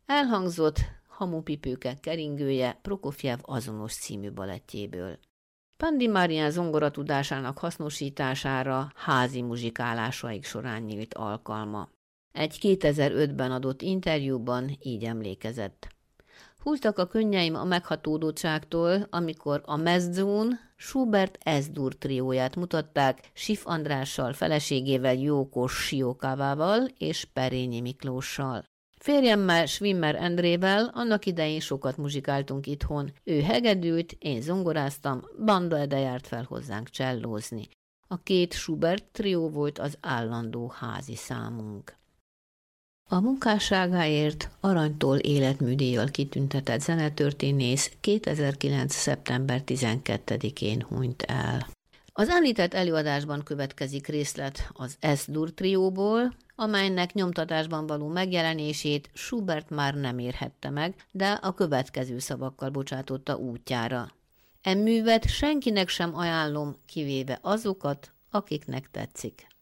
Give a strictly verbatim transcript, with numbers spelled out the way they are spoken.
Elhangzott Hamupipőke keringője Prokofjev azonos című balettjéből. Pandimarian zongoratudásának hasznosítására házi muzsikálásaik során nyílt alkalma. Egy kétezer-ötben adott interjúban így emlékezett. Húztak a könnyeim a meghatódottságtól, amikor a mezzón Schubert S-dur trióját mutatták Sif Andrással, feleségével Jókos Siókávával és Perényi Miklóssal. Férjemmel, Schwimmer Endrével annak idején sokat muzsikáltunk itthon. Ő hegedült, én zongoráztam, Banda Ede járt fel hozzánk csellózni. A két Schubert trió volt az állandó házi számunk. A munkásságáért aranytól életműdíjjal kitüntetett zenetörténész kétezer-kilenc. szeptember tizenkettedikén hunyt el. Az említett előadásban következik részlet az S-dur trióból, amelynek nyomtatásban való megjelenését Schubert már nem érhette meg, de a következő szavakkal bocsátotta útjára. E művet senkinek sem ajánlom, kivéve azokat, akiknek tetszik.